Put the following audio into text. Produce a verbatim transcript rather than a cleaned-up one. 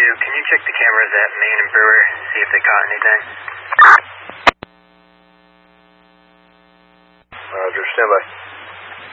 two, can you check the cameras at Main and Brewer, see if they caught anything? Roger, stand by.